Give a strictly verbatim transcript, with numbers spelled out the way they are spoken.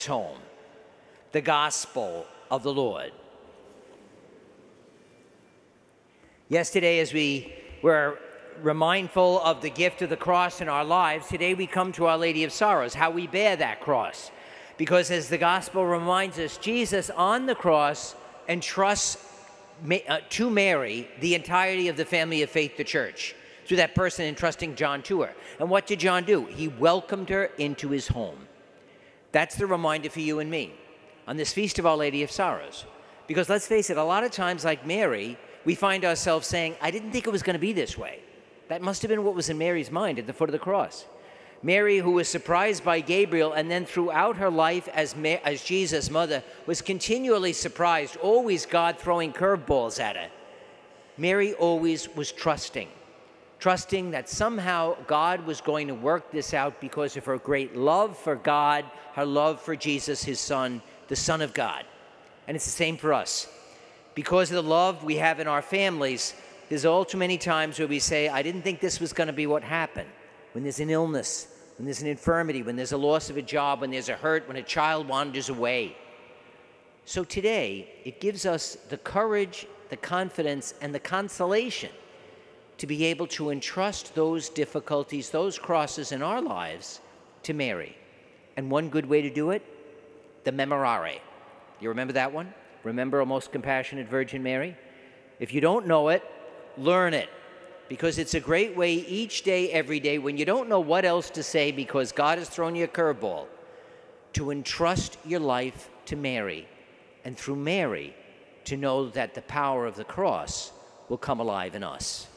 home, the gospel of the Lord. Yesterday, as we were remindful of the gift of the cross in our lives, today we come to Our Lady of Sorrows, how we bear that cross. Because as the gospel reminds us, Jesus on the cross entrusts to Mary the entirety of the family of faith, the church, through that person entrusting John to her. And what did John do? He welcomed her into his home. That's the reminder for you and me on this feast of Our Lady of Sorrows. Because let's face it, a lot of times, like Mary, we find ourselves saying, I didn't think it was going to be this way. That must have been what was in Mary's mind at the foot of the cross. Mary, who was surprised by Gabriel, and then throughout her life as, Ma as Jesus' mother, was continually surprised, always God throwing curveballs at her. Mary always was trusting, trusting that somehow God was going to work this out because of her great love for God, her love for Jesus, his son, the Son of God. And it's the same for us. Because of the love we have in our families, there's all too many times where we say, I didn't think this was going to be what happened. When there's an illness, when there's an infirmity, when there's a loss of a job, when there's a hurt, when a child wanders away. So today, it gives us the courage, the confidence, and the consolation to be able to entrust those difficulties, those crosses in our lives to Mary. And one good way to do it, the Memorare. You remember that one? Remember O Most Compassionate Virgin Mary? If you don't know it, learn it. Because it's a great way each day, every day, when you don't know what else to say because God has thrown you a curveball, to entrust your life to Mary, and through Mary, to know that the power of the cross will come alive in us.